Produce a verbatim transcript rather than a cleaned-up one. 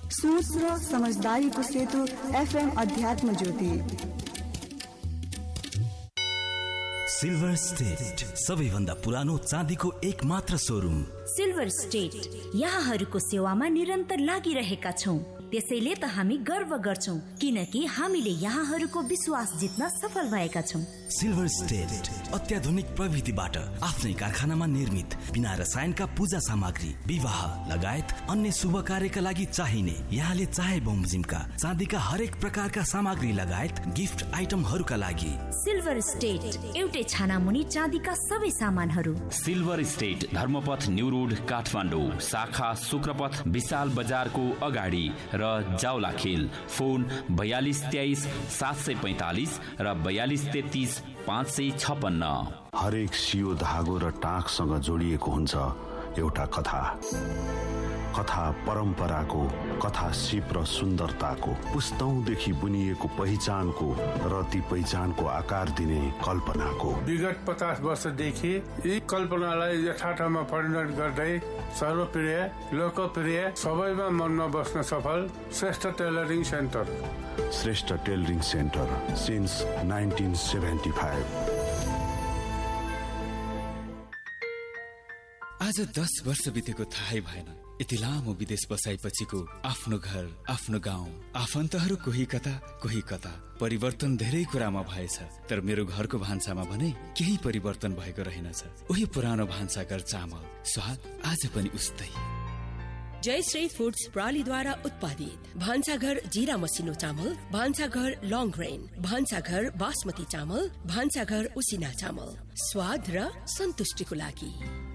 सोच र समझदारीको सेतु एफएम अध्यात्म ज्योति। सिल्भर स्टेट सबैभन्दा पुरानो चाँदीको एक मात्र सोरुम। सिल्भर स्टेट यहाँहरूको सेवामा निरन्तर लागिरहेका छौं। त्यसैले त हामी गर्व गर्छौं किनकि हामीले यहाँहरूको विश्वास जित्न सफल भएका छौं। सिल्भर स्टेट अत्याधुनिक प्रविधिबाट आफ्नै कारखानामा निर्मित बिना रसायनका पूजा सामग्री, विवाह लगायत अन्य शुभ कार्यका लागि चाहिने यहाँले चाहे बमोजिमका चाँदीका हरेक प्रकारका सामग्री लगायत गिफ्ट आइटमहरूका लागि सिल्भर स्टेट एउटै छाना मुनि चाँदीका सबै सामानहरू। Silver state Dharmapath new road Kathmandu, शाखा शुक्रपथ विशाल बजारको अगाडि र जाउलाखेल। फोन बयालीस तेइस सात सय पैंतालीस र बयालीस तेत्तीस पाँच सय छपन्न। हरेक सियो धागो र टाँकसँग जोडिएको हुन्छ एउटा कथा। कथा परम्पराको, कथा सिप र सुन्दरताको, पुस्तौंदेखि बुनिएको पहिचानको र ती पहिचानको आकार दिने कल्पनाको। विगत पचास वर्षदेखि यी कल्पनालाई यथार्थमा परिणत गर्दै सर्वप्रिय, लोकप्रिय, सबैमा मनमा बस्न सफल Shrestha tailoring centre. Shrestha tailoring centre since nineteen seventy five. आज दस वर्ष बितेको थाहै भएन। यति लामो विदेश बसाइपछिको आफ्नो घर, आफ्नो गाउँ, आफन्तहरू कोही कता कोही कता। परिवर्तन धेरै कुरामा भएछ, तर मेरो घरको भान्सामा भने केही परिवर्तन भएको रहेनछ। उही पुरानो भान्साघर चामल स्वाद आज पनि उस्तै। जयश्री फूड्स प्रणालीद्वारा उत्पादित भान्साघर जीरा मसिनो चामल, भान्साघर लङ ग्रेन, भान्साघर बासमती चामल, भान्साघर उसिना चामल, स्वाद र सन्तुष्टिको लागि।